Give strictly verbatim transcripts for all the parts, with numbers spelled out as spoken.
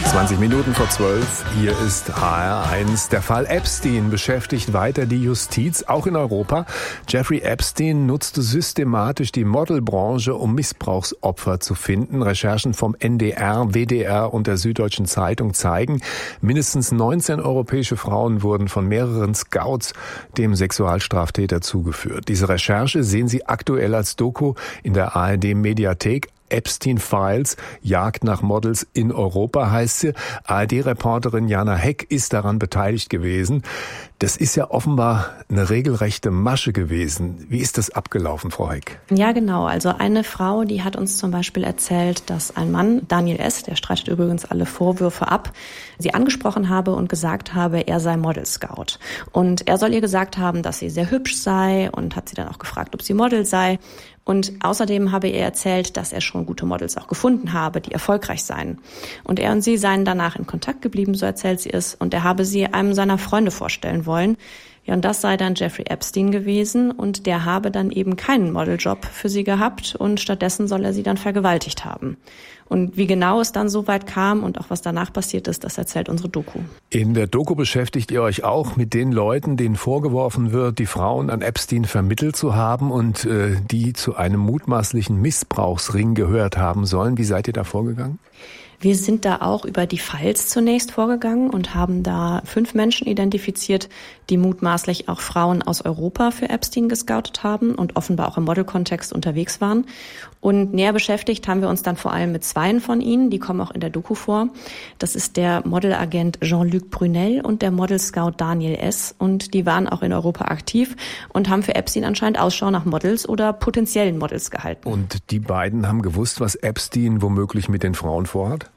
zwanzig Minuten vor zwölf, hier ist H R eins. Der Fall Epstein beschäftigt weiter die Justiz, auch in Europa. Jeffrey Epstein nutzte systematisch die Modelbranche, um Missbrauchsopfer zu finden. Recherchen vom N D R, W D R und der Süddeutschen Zeitung zeigen, mindestens neunzehn europäische Frauen wurden von mehreren Scouts dem Sexualstraftäter zugeführt. Diese Recherche sehen Sie aktuell als Doku in der A R D-Mediathek. Epstein Files, Jagd nach Models in Europa heißt sie. A R D-Reporterin Jana Heck ist daran beteiligt gewesen. Das ist ja offenbar eine regelrechte Masche gewesen. Wie ist das abgelaufen, Frau Heck? Ja, genau. Also eine Frau, die hat uns zum Beispiel erzählt, dass ein Mann, Daniel S., der streitet übrigens alle Vorwürfe ab, sie angesprochen habe und gesagt habe, er sei Model Scout. Und er soll ihr gesagt haben, dass sie sehr hübsch sei und hat sie dann auch gefragt, ob sie Model sei. Und außerdem habe er erzählt, dass er schon gute Models auch gefunden habe, die erfolgreich seien. Und er und sie seien danach in Kontakt geblieben, so erzählt sie es, und er habe sie einem seiner Freunde vorstellen wollen. Ja, und das sei dann Jeffrey Epstein gewesen, und der habe dann eben keinen Modeljob für sie gehabt und stattdessen soll er sie dann vergewaltigt haben. Und wie genau es dann so weit kam und auch was danach passiert ist, das erzählt unsere Doku. In der Doku beschäftigt ihr euch auch mit den Leuten, denen vorgeworfen wird, die Frauen an Epstein vermittelt zu haben und äh, die zu einem mutmaßlichen Missbrauchsring gehört haben sollen. Wie seid ihr da vorgegangen? Wir sind da auch über die Files zunächst vorgegangen und haben da fünf Menschen identifiziert, die mutmaßlich auch Frauen aus Europa für Epstein gescoutet haben und offenbar auch im Modelkontext unterwegs waren. Und näher beschäftigt haben wir uns dann vor allem mit zweien von ihnen, die kommen auch in der Doku vor. Das ist der Modelagent Jean-Luc Brunel und der Model-Scout Daniel S. Und die waren auch in Europa aktiv und haben für Epstein anscheinend Ausschau nach Models oder potenziellen Models gehalten. Und die beiden haben gewusst, was Epstein womöglich mit den Frauen vorhat?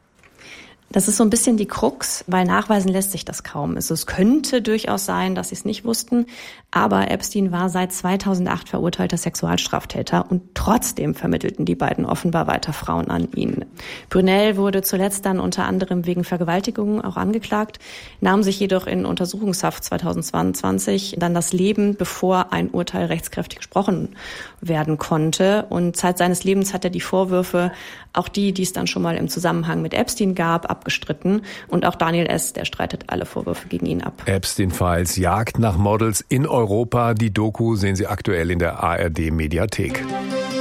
Das ist so ein bisschen die Krux, weil nachweisen lässt sich das kaum. Also es könnte durchaus sein, dass sie es nicht wussten, aber Epstein war seit zweitausendacht verurteilter Sexualstraftäter und trotzdem vermittelten die beiden offenbar weiter Frauen an ihn. Brunel wurde zuletzt dann unter anderem wegen Vergewaltigung auch angeklagt, nahm sich jedoch in Untersuchungshaft zweitausendzweiundzwanzig dann das Leben, bevor ein Urteil rechtskräftig gesprochen werden konnte. Und Zeit seines Lebens hat er die Vorwürfe, auch die, die es dann schon mal im Zusammenhang mit Epstein gab, abgestritten. Und auch Daniel S., der streitet alle Vorwürfe gegen ihn ab. Epstein Files, Jagd nach Models in Europa. Die Doku sehen Sie aktuell in der A R D-Mediathek.